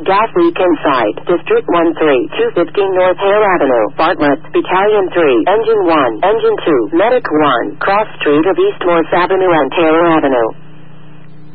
Gas leak inside. District 13, 215 North Hale Avenue. Bartlett. Battalion 3. Engine 1. Engine 2. Medic 1. Cross Street of East Morse Avenue and Taylor Avenue.